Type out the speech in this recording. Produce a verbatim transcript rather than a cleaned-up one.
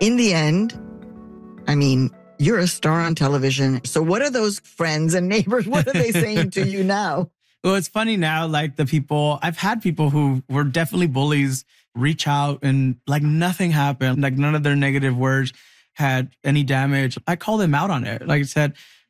in the end, I mean, you're a star on television. So what are those friends and neighbors? What are they saying to you now? Well, it's funny now, like the people, I've had people who were definitely bullies reach out and like nothing happened. Like none of their negative words had any damage. I called them out on it. Like I said,